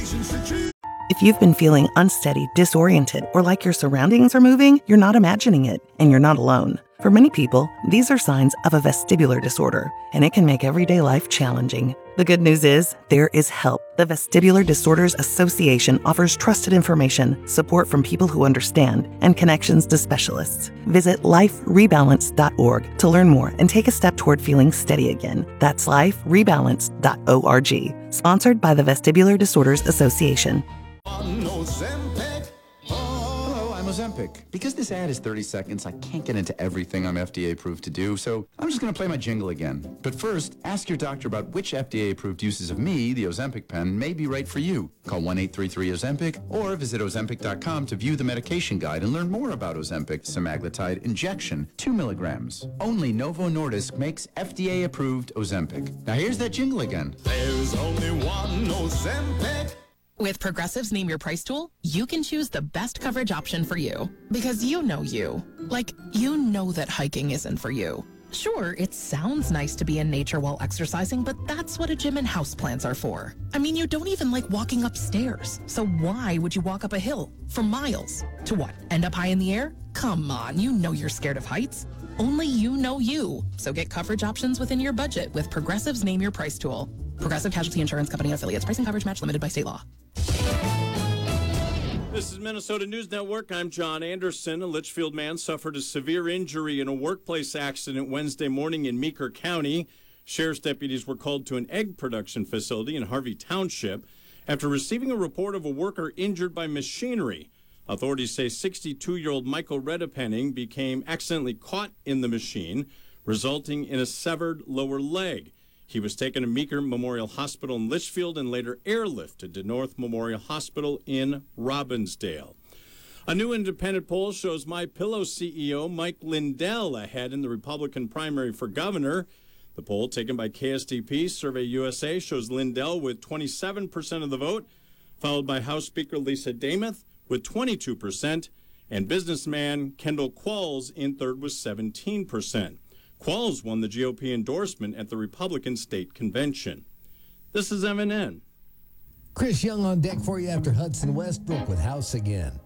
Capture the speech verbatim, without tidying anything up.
If you've been feeling unsteady, disoriented, or like your surroundings are moving, you're not imagining it, and you're not alone. For many people, these are signs of a vestibular disorder, and it can make everyday life challenging. The good news is, there is help. The Vestibular Disorders Association offers trusted information, support from people who understand, and connections to specialists. Visit life rebalance dot org to learn more and take a step toward feeling steady again. That's life rebalance dot org. Sponsored by the Vestibular Disorders Association. Hello, I'm Ozempic. Because this ad is thirty seconds, I can't get into everything I'm F D A approved to do, so I'm just going to play my jingle again. But first, ask your doctor about which F D A approved uses of me, the Ozempic pen, may be right for you. Call one eight three three Ozempic or visit ozempic dot com to view the medication guide and learn more about Ozempic semaglutide injection, two milligrams. Only Novo Nordisk makes F D A approved Ozempic. Now here's that jingle again. There's only one Ozempic. With Progressive's Name Your Price tool, you can choose the best coverage option for you. Because you know you. Like, you know that hiking isn't for you. Sure, it sounds nice to be in nature while exercising, but that's what a gym and houseplants are for. I mean, you don't even like walking upstairs. So why would you walk up a hill for miles? To what, end up high in the air? Come on, you know you're scared of heights. Only you know you. So get coverage options within your budget with Progressive's Name Your Price tool. Progressive Casualty Insurance Company affiliates. Pricing coverage match limited by state law. This is Minnesota News Network. I'm John Anderson. A Litchfield man suffered a severe injury in a workplace accident Wednesday morning in Meeker County. Sheriff's deputies were called to an egg production facility in Harvey Township after receiving a report of a worker injured by machinery. Authorities say sixty-two-year-old Michael Redepenning became accidentally caught in the machine, resulting in a severed lower leg. He was taken to Meeker Memorial Hospital in Litchfield and later airlifted to North Memorial Hospital in Robbinsdale. A new independent poll shows MyPillow C E O Mike Lindell ahead in the Republican primary for governor. The poll taken by K S T P Survey U S A shows Lindell with twenty-seven percent of the vote, followed by House Speaker Lisa Damoth with twenty-two percent, and businessman Kendall Qualls in third with seventeen percent. Qualls won the G O P endorsement at the Republican State Convention. This is M N N. Chris Young on deck for you after Hudson Westbrook with House Again.